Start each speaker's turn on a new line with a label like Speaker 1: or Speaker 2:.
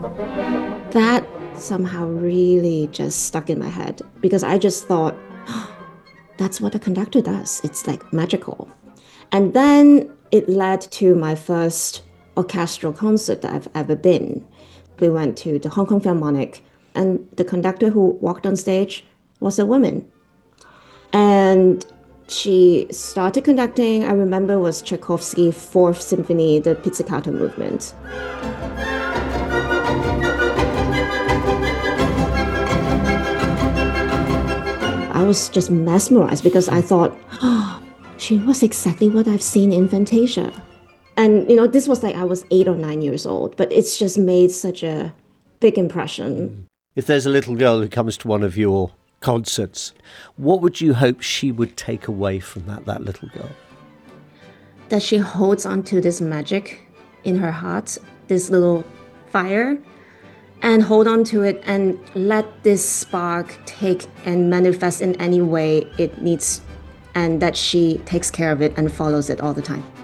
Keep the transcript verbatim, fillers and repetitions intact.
Speaker 1: That somehow really just stuck in my head because I just thought, that's what a conductor does. It's like magical. And then it led to my first orchestral concert that I've ever been. We went to the Hong Kong Philharmonic, and the conductor who walked on stage was a woman. And she started conducting, I remember, was Tchaikovsky's Fourth Symphony, the Pizzicato movement. I was just mesmerized because I thought, oh, she was exactly what I've seen in Fantasia. And, you know, this was like I was eight or nine years old, but it's just made such a big impression.
Speaker 2: If there's a little girl who comes to one of your concerts, what would you hope she would take away from that, that little girl?
Speaker 1: That she holds onto this magic in her heart, this little fire, and hold on to it and let this spark take and manifest in any way it needs, and that she takes care of it and follows it all the time.